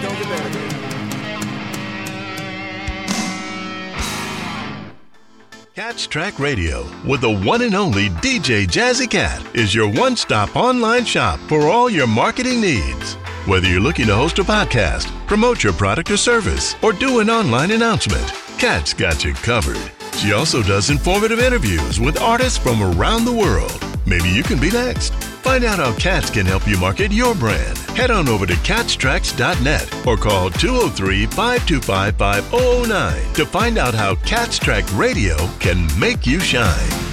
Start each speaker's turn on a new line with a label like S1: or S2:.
S1: don't get better, baby.
S2: Catch Track Radio with the one and only DJ Jazzy Cat is your one-stop online shop for all your marketing needs. Whether you're looking to host a podcast, promote your product or service, or do an online announcement, Cat's got you covered. She also does informative interviews with artists from around the world. Maybe you can be next. Find out how Cats can help you market your brand. Head on over to catstracks.net or call 203-525-5009 to find out how Cats Track Radio can make you shine.